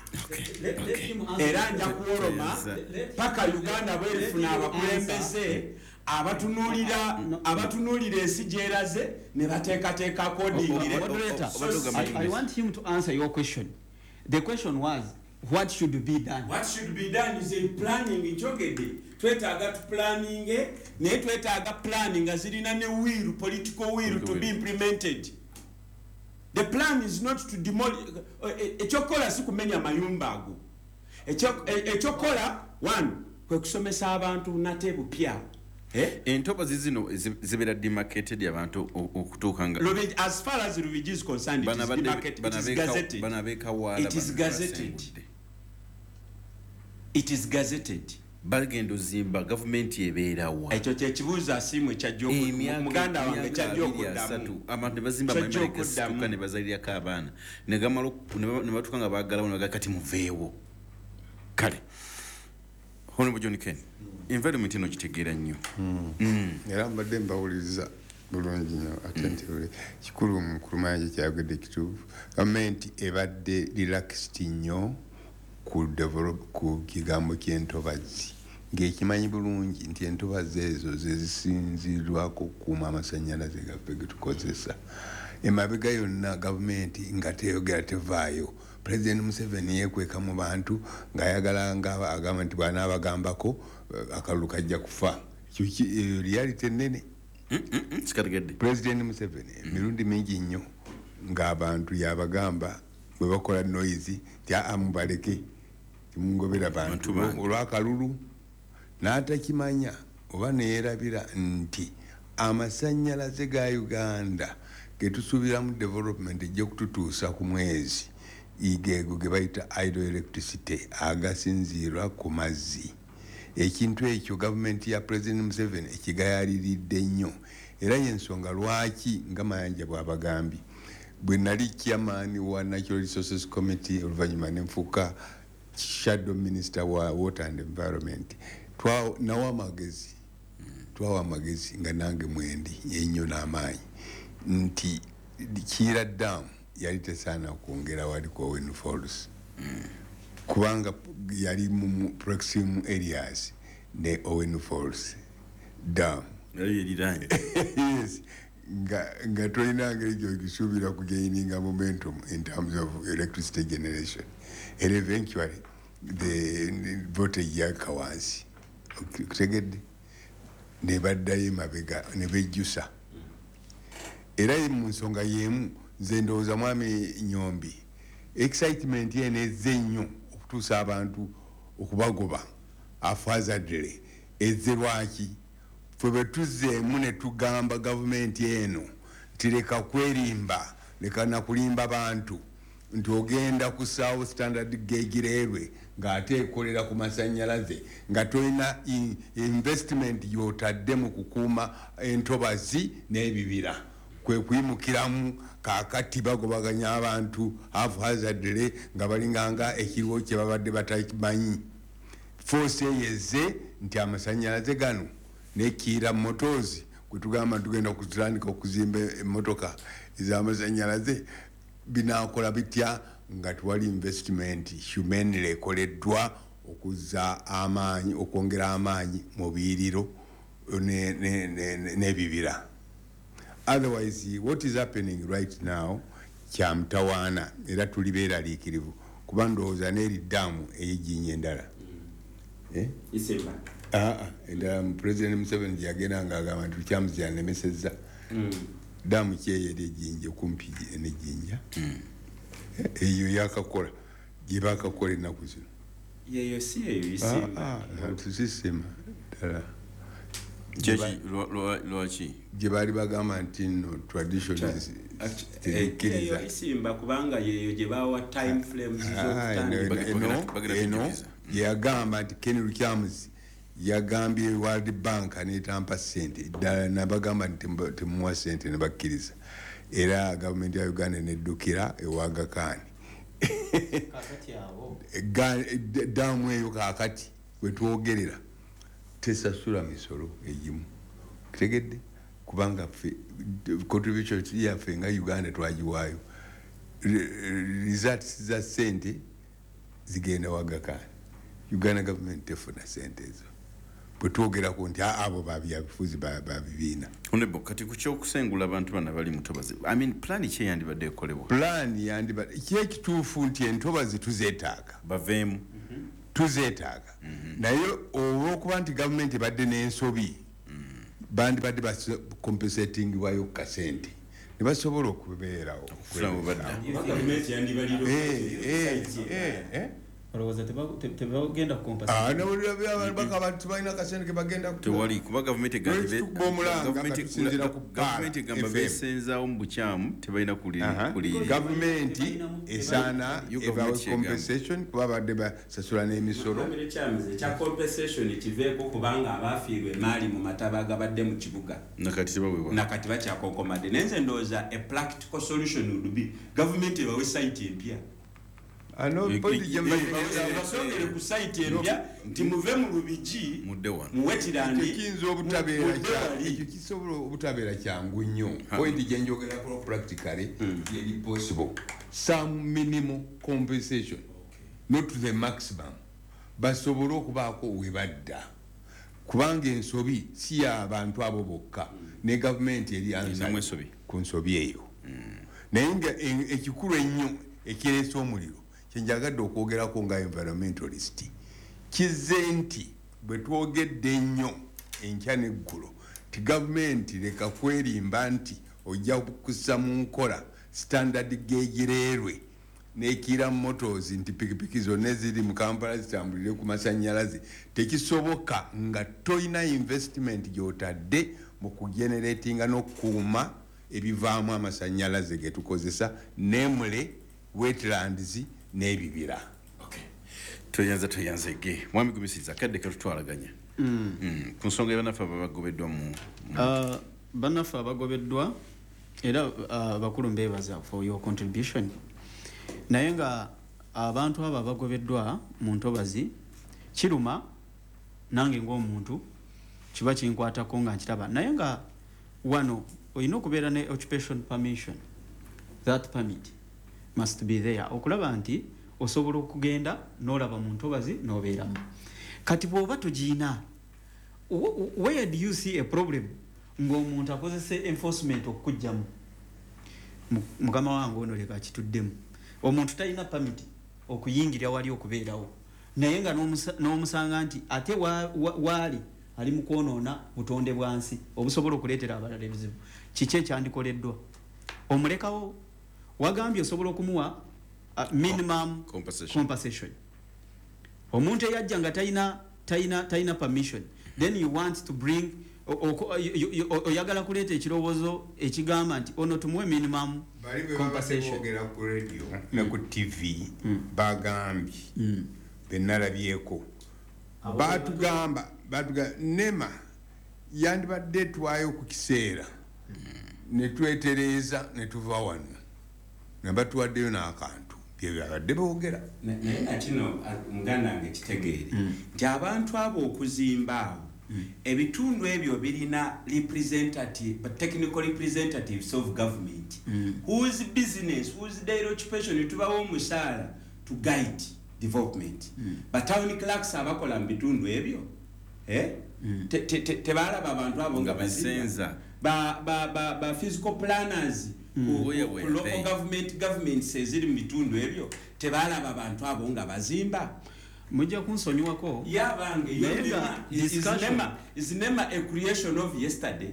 era nja kuwoloma paka Uganda bwerifuna abakulembeze abatunuulira abatunuulira ensi gyeraze ne bateekateeka kodingire. I want him to answer your question. The question was what should be done? What should be done is a planning njogede twetaaga tu planning ne twetaaga planning azirina ne will political will to be implemented. The plan is not to demolish echokola si kumenya mayumba ago echokola one kwe kusomesa abantu nate bupya eh entoba zizino zibera demarcated abantu okutukanga as far as Lubigi is concerned it is demarcated, it is gazetted banabeka wala it is gazetted it is gazetted bagendo zimba government yebeera wa ekyo kye kibuuza asimu ekyajjo muganda wange kyajjo okuddamu abantu bazimba mayumba ne bazalira kaabana ne gamalo ne batukanga bagalawo ne kati muveewo kale hono John Ken environment ino kitegeera nnyo mm. era mbadde mbawuliriza bulungi nnyo attentively kikulu mukulumanya kyayogedde kituufu gavumenti ebadde relaxed nnyo ku develop ku kigambo ky'entobazi ng'ekimanyi bulungi nti entobazi ezo zezisinzirwako okukuuma amasannyalaze gaffe ge tukozesa emabega yonna gavumenti nga teyogera tevaayo President Museveni yeekweka mu bantu ng'ayagala nga agamba nti bw'anaabagambako akalulu kajja kufa reality ennene President Museveni emirundi mingi nnyo ng'abantu yabagamba bwe bakola noise nti aa mubaleke timungobera bantu olw'akalulu n'atakimanya oba neerabira nti amasannyalaze ga Uganda ge tusuubiramu development ejja kututuusa ku mwezi igego ge bayita hydroelectricity agasinziirwa ku mazzi ekintu ekyo gavumenti ya President Museveni ekigayaliridde nnyo era y'ensonga lwaki nga Mayanja bw'abagambye bwe nali chairman wa Natural Resources Committee oluvannyuma ne nfuuka shadow minister wa water and environment nawa amagezi twawa amagezi nga nange mwendi ennyo n'amaanyi nti Kira Dam yali tesaana kwongera wali ku Owen Falls kubanga yali mu proximate areas ne Owen Falls Dam yes nga nga tolina ngeri gy'ogisuubira kugaininga momentum in terms of electricity generation and eventually the voltage yakawansi kutegedde ne baddayo emabega ne bejjusa era mu nsonga y'emu nze ndowooza mwami Nyombi excitement eno ezze nnyo okutuusa abantu okubagoba afazaddere ezze lwaki ffe bwe tuzzeemu ne tugamba gavumenti eno nti leka kwerimba leka nakulimba bantu nti ogenda ku South Standard Gauge Railway ng'ate ekolera ku masannyalaze nga tolina investment gy'otadde mu kukuuma entobazi n'ebibira kwe kuyimukiramu kaakati bagobaganya abantu haphazardly nga balinganga ekiriwo kye babadde batakimanyi force eyeze nti amasannyalaze gano nekiira motors kwe tugamba tugenda kutandika okuzimba emmotoka ez'amasannyalaze binaakola bitya nga tuwali investment humanly ekoleddwa okuzza amaanyi okwongera amaanyi mu biyiriro n'ebibira. Otherwise, what is happening right now kya mtawaana era tuli beeraliikirivu kuba ndowooza n'eri ddamu ey'ejjinya endala eh? Isemba ah, endala President Museveni yagenda ng'agamba nti Kyamuzi yanemesezza mm. Ddamu ki eyo eri ejjinja kumpi n'ejjinja mm. eyo yakakola gye baakakola ennaku zino yeyo si eyo Isemba tusisema ddala lwaki gye baali bagamba nti no traditions eyo Isemba kubanga yeyo gye bawa time frames z'okutandika eno yagamba nti Ken Kyamuzi yagambye World Bank netampa ssente ddala nabagamba nti temuwa ssente ne bakkiriza era gavumenti ya Uganda neddukira ewaga kaani ddamu eyo kaakati wetwogerera tesasula misolo egimu kitegedde kubanga ffe contribution yaffe nga Uganda twagiwaayo results za ssente zigenda waga kaani Uganda government tefuna ssente ezo bwe twogerako nti abo babyabufuzi babibiina Honorable kati ku ky'okusengula abantu bana bali mutobazi I mean plan ki yandibadde ekolebwa plan yandibadde kyekituufu nti entobazi tuzeetaaga baveemu tuzeetaaga naye olw'okuba nti gavumenti badde n'ensobi bandibadde bacompensating wayo kasente ne basobola okubeerawo olowooza tebagenda kukompasabaka bantu balina kasente ke bagenda tewali kuba gavumenti egamba besenzaawo mu bukyamu tebalina kulira gavumenti esaana ebawe compensation kuba badde basasula n'emisolo ekya compensation kiveeko kubanga abaafiirwa emaali mu mataba agabadde mu kibuga nakati tebawebwa nakati bakyakonkomadde naye nze ndowooza a practical solution would be gavumenti ebawe site empya ano point jemba basongere ku site empya nti muve mu lubiji mudde wano mu wetland kinzo obutabeera kya ekyo kisobola obutabeera kyangu nnyo point gye njogera ko practically yeri possible some minimal compensation not to the maximum basobola okubaako webadda kubanga ensobi si y'abantu abo bokka ne gavumenti eri ansa ku nsobi eyo naye nga ekikulu ennyo ekireese omuliro kyenjagadde okwogerako nga environmentalist kizze nti bwe twogedde ennyo enkya n'eggulo ti gavumenti leka kwerimba nti ojja kussa mu nkola standard gauge railway nekira motors nti pikipiki zonna eziri mu Kampala zitambulire ku masannyalaze tekisoboka nga toyina investment gy'otadde mu kugeneratinga n'okukuuma ebivaamu amasannyalaze ge tukozesa nemule wetlands n'ebibira. Okay. Toyanza toyanza ge mwami gumisiza kadde katutwalaganya mm. mm. ku nsonga y'abanafu abagobeddwa mu uh, banafu abagobeddwa era uh, bakulu mbebaza for your contribution naye nga abantu abo abagobeddwa mu ntobazi kiruma nange ng'omuntu kiba kinkwatako nga nkiraba naye nga wano olina okubeera ne occupation permission that permit must be there okulaba nti osobola okugenda n'olaba mu ntobazi n'obeeramu kati bw'oba togiina where do you see a problem ng'omuntu akozesa enforcement okukugjamu mukama wange ono leka kituddemu omuntu talina permit okuyingira wali okubeerawo naye nga n'omusanga nti ate waali ali mu kwonoona butonde bwansi obusobola okuleetera abalala ebizibu kiki ekyandikoleddwa omulekawo wagambye osobola okumuwa uh, minimum compensation. compensation omuntu eyajja nga talina talina talina permission then you want to bring oyagala kuleeta ekirowoozo ekigamba nti ono tumuwe minimum compensation bali ku radio ne ku tv bagambye benalabyeko batugamba batuga nema yandibadde twayo ku kiseera ne twetereza ne tuva wano ne batuwaddeyo n'akantu byebabadde boogera naye nga kino muganda wange kitegeere nti abantu abo okuzimba awo ebitundu ebyo birina representative but technical representatives of government mm. whose business whose daily occupation tubawo omusaala to guide development mm. but town clerks abakola mu bitundu ebyo eh mm. tebalaba abantu abo nga basenza ba ba ba, ba physical planners mm. ku, ku, ku local government governments eziri mu bitundu ebyo tebalaba abantu abo nga bazimba mujja kunsonyiwako yabange is never a creation of yesterday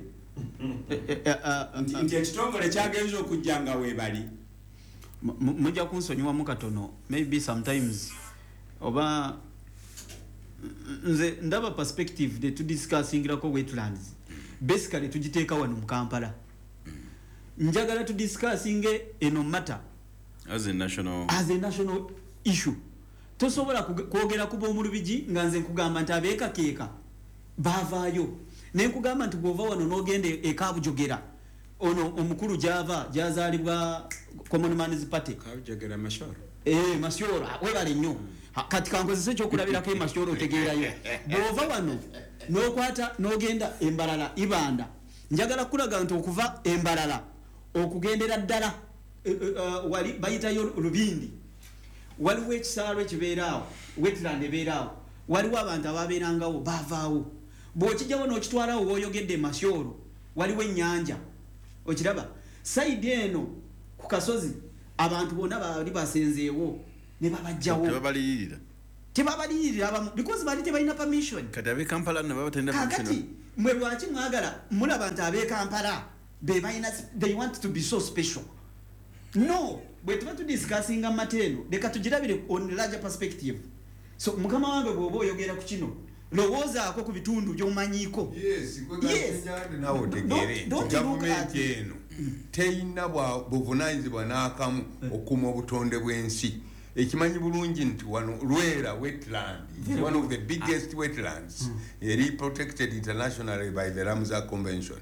nti ekitongole kyagenza okujjanga webali mujja kunsonyiwamu katono maybe sometimes oba nze ndaba perspective de tudiscussingirako wetlands basically tugiteeka wano mu Kampala njagala tudiscussinge eno matter as a national as a national issue tosobola kwogera kuba omulubiji nga nze nkugamba nti abeeka keeka baavaayo ne nkugamba nti bw'ova wano n'ogenda ekabujogera ono omukulu gyava gyazaalibwa common man's party kabujogera mashoro eh mashoro webale nnyo kati kankozesa ekyokulabirako emashoro otegeerayo bw'ova wano n'okwata n'ogenda embalala ibanda njagala kulaga nti okuva embalala okugendera ddala wali bayitayo lubindi waliwo ekisaalo ekibeeraawo wetland ebeeraawo waliwo abantu ababeerangawo baavaawo bw'okijjawo n'okitwalawo w'oyogedde masyolo waliwo ennyanja okiraba sayidi eno ku kasozi abantu bonna bali basenzeewo ne babajjawo tebabalirira tebabalirira abamu because bali tebalina permission kati ab'e Kampala ne baba talina permission kakati mwe lwaki mwagala mulaba nti ab'e Kampala be balina they want to be so special no bwe tuba tudiscussinga mateno leka tugirabire on larger perspective so mukama wange bw'oba oyogera ku kino lowoozaako ku bitundu by'omanyiiko nawe otegeere gavumenti eno teyina buvunaanyizibwa n'akamu okuuma obutonde bw'ensi ekimanyi bulungi nti wano Lwera wetland is one of the biggest wetlands eri protected internationally by the Ramsar Convention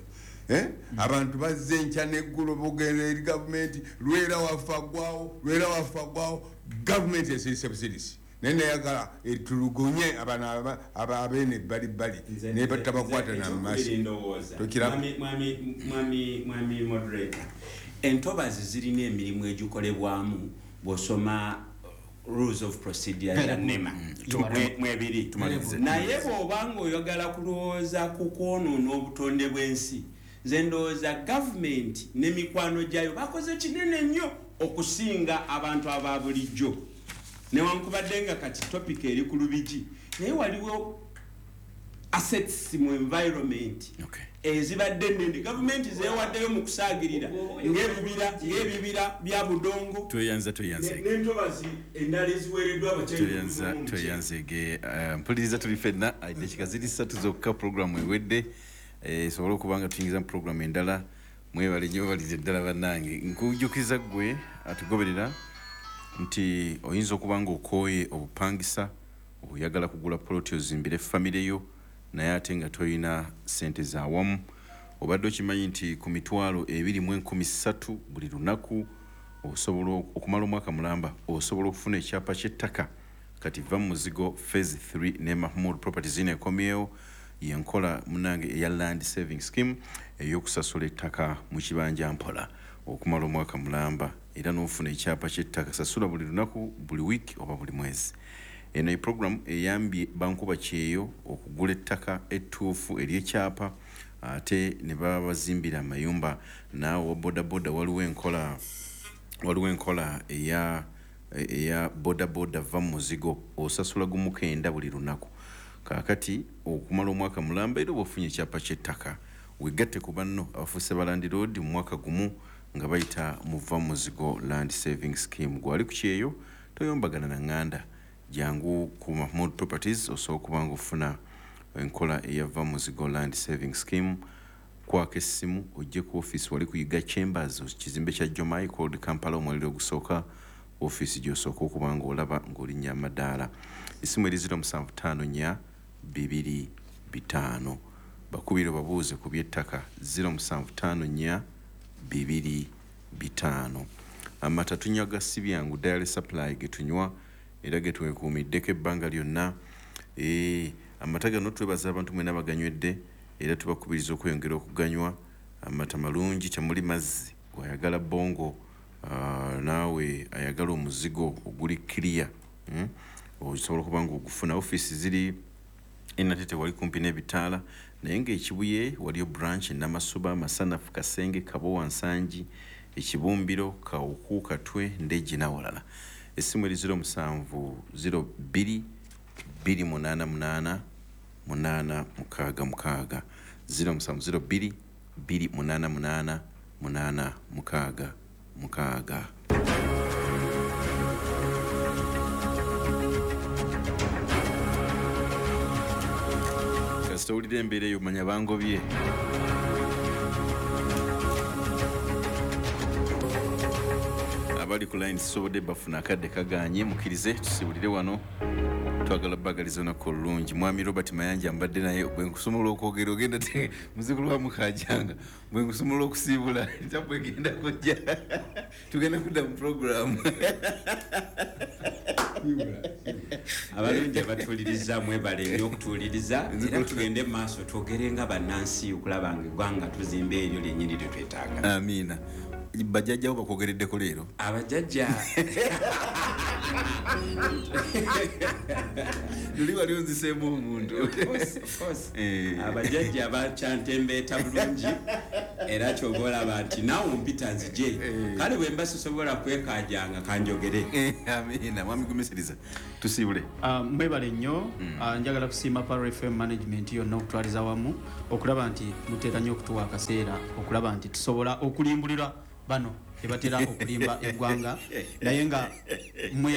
eh abantu bazze nkya neggulu bugenda eri gavumenti lwera wafagwawo lwera wafagwawo gavumenti esirise busirisi nene yagala etulugunye abana ababene bali bali ne batabakwata na mashi tokira mwami mwami mwami moderator entobazi zirina emirimu egikolebwamu bosoma rules of procedure ya nema mwebiri naye bwobanga oyagala kulowooza ku kwonoona obutonde bw'ensi zendooza gavumenti n'emikwano gyayo bakoze kinene nnyo okusinga abantu aba bulijjo newankubadde nga kati topic eri ku lubigi naye waliwo assets mu environment ezibadde nnene gavumenti zeewaddeyo mu kusaagirira ng'ebibira ng'ebibira bya budongo tweyanza tweyanze n'entobazi endala eziweereddwa tweyanza tweyanzege mpuliriza tuli ffenna eddakiika ziri ssatu zokka programu ewedde esobole okubanga tuyingiza mu programu endala mwebale nnyo balize eddala bannange nkujjukiza ggwe atugoberera nti oyinza okuba nga okooye obupangisa oyagala kugula poloti ozimbire famire yo naye ate nga toyina sente zaawamu obadde okimanyi nti ku mitwalo ebiri mu enkumi ssatu buli lunaku osobola okumala omwaka mulamba osobola okufuna ekyapa ky'ettaka kati va mu muzigo phase three ne Mahmood Properties neekomyewo yenkola munange eya land saving scheme ey'okusasula ettaka mu kibanja mpola okumala omwaka mulamba era n'ofuna ekyapa ky'ettaka sasula buli lunaku buli wiiki oba buli mwezi eno program eyambye bankuba kyeyo okugula ettaka ettuufu ery'ekyapa ate ne baba bazimbira amayumba naawe wa bodaboda waliwo enkola waliwo enkola eya eya bodaboda va mu muzigo osasula gumu kenda buli lunaku kaakati okumala omwaka mulamba era obafunye ekyapa ky'ettaka wegatte ku banno abafuuse ba Land Road mu mwaka gumu nga bayita muva muzigo land saving scheme gwali ku kyeyo toyombagana na nganda jangu ku Mahmood Properties osobola okuba nga ofuna enkola eyava muzigo land saving scheme kwaka essimu ojje ku office wali kuyiga chambers kizimbe kya Jomai called Kampala omwaliro ogusooka office gy'osooka okuba nga olaba ng'olinnya amadaala essimu eri zero musanvu ttaano nnya bibiri bitaano bakubire babuuze ku by'ettaka zero musanvu ttaano nnya bibiri bitaano amata tunywa gasi byangu Dairy Supply getunywa era getwekuumiddeko ebbanga lyonna eh amata gano twebaza abantu mwena baganywedde era tubakubiriza okweyongera okuganywa amata malungi kyamuli mazzi gwayagala bongo uh, naawe ayagala omuzigo oguli clear hmm? osobola okuba nga ogufuna office ziri enatete wali kumpi n'ebitaala naye ng'ekibuye waliyo branch Namasuba Masanafu Kasenge Kabowa Nsangi ekibumbiro Kawuku Katwe Ndeji n'awalala essimu eri zero musanvu zero bbiri bbiri munaana munaana munaana mukaaga mukaaga zero musanvu zero bbiri bbiri munaana munaana munaana mukaaga mukaaga kasita owulira embeera eyo manya bangobye abali ku line sobodde bafuna akadde kaganye mukkirize tusibulire wano twagala bagaliza olunaku olulungi mwami Robert Mayanja mbadde naye bwe nkusumula okwogera ogenda te muzikulu wa mukajanga bwe nkusumula okusiibula ntabwe genda kujja tugenda kudda mu program abalungi abatuliriza mwebale nnyo okutuuliriza era tugende mu maaso twogere nga bannansi okulaba nga eggwanga tuzimba eryo lyennyini lye twetaaga. Amiina. Bajjajjawo bakwogereddeko leero abajjajja luli wali onziseemu omuntu abajjajja bakyantembeeta bulungi era kyoba olaba nti naawe ompita nzije kale bwe mba sisobola kwekaajanga kanjogere. Amiina mwami gumisiriza tusiibule. Mwebale nnyo njagala kusiima Paro F M management yonna okutwaliza wamu okulaba nti muteeka nnyo okutuwa akaseera okulaba nti tusobola okulimbulira bano ebatera okulimba eggwanga naye nga mwe